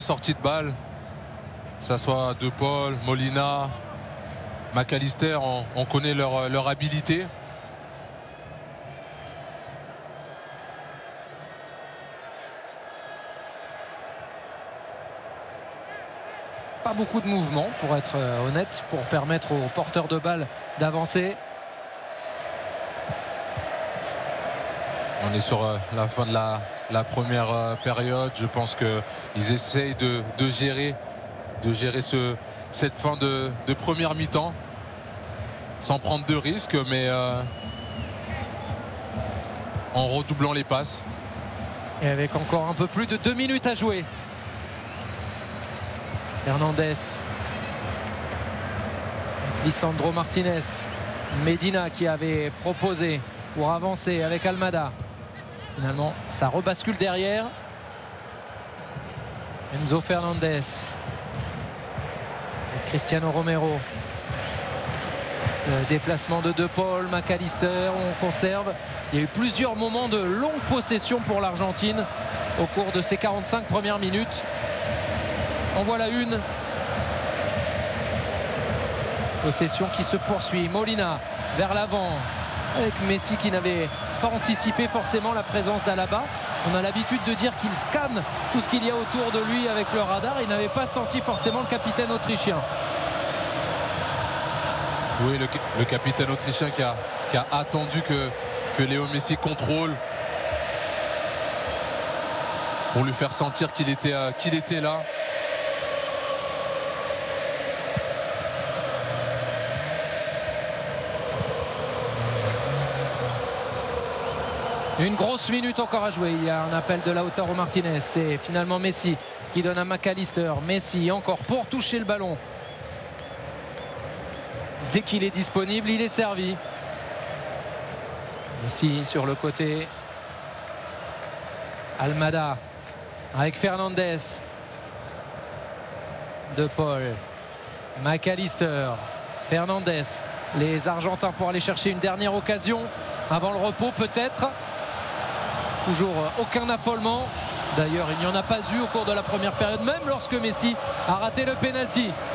Sortie de balle, que ça soit De Paul, Molina, McAllister, on connaît leur habilité. Pas beaucoup de mouvement, pour être honnête, pour permettre aux porteurs de balle d'avancer. On est sur la fin de la première période. Je pense qu'ils essayent de gérer cette fin de première mi-temps sans prendre de risques, mais en redoublant les passes. Et avec encore un peu plus de 2 minutes à jouer. Hernandez, Lisandro Martinez, Medina qui avait proposé pour avancer avec Almada. Finalement, ça rebascule derrière. Enzo Fernandez, et Cristiano Romero. Le déplacement de Paul, McAllister, on conserve. Il y a eu plusieurs moments de longue possession pour l'Argentine au cours de ces 45 premières minutes. En voilà une. Possession qui se poursuit. Molina vers l'avant avec Messi qui n'avait pas anticipé forcément la présence d'Alaba. On a l'habitude de dire qu'il scanne tout ce qu'il y a autour de lui avec le radar. Il n'avait pas senti forcément le capitaine autrichien. Oui, le capitaine autrichien qui a attendu que Léo Messi contrôle pour lui faire sentir qu'il était là. Une grosse minute encore à jouer. Il y a un appel de Lautaro Martinez. C'est finalement Messi qui donne à McAllister. Messi encore pour toucher le ballon. Dès qu'il est disponible, il est servi. Messi sur le côté. Almada avec Fernandez. De Paul. McAllister. Fernandez. Les Argentins pour aller chercher une dernière occasion avant le repos peut-être. Toujours aucun affolement. D'ailleurs, il n'y en a pas eu au cours de la première période, même lorsque Messi a raté le pénalty.